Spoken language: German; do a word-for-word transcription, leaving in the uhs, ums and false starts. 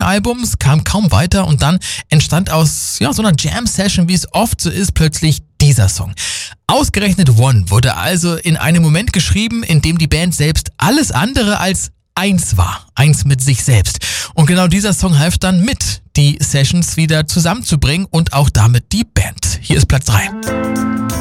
Albums, kam kaum weiter und dann entstand aus ja, so einer Jam-Session, wie es oft so ist, plötzlich dieser Song. Ausgerechnet One wurde also in einem Moment geschrieben, in dem die Band selbst alles andere als eins war, eins mit sich selbst. Und genau dieser Song half dann mit, die Sessions wieder zusammenzubringen und auch damit die Band. Hier ist Platz drei.